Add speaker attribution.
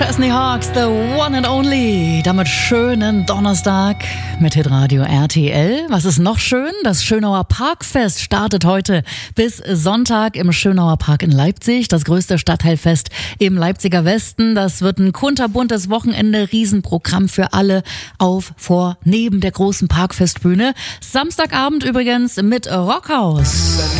Speaker 1: Chesney Hawks, the one and only. Damit schönen Donnerstag mit Hitradio RTL. Was ist noch schön? Das Schönauer Parkfest startet heute bis Sonntag im Schönauer Park in Leipzig. Das größte Stadtteilfest im Leipziger Westen. Das wird ein kunterbuntes Wochenende, Riesenprogramm für alle neben der großen Parkfestbühne. Samstagabend übrigens mit Rockhaus.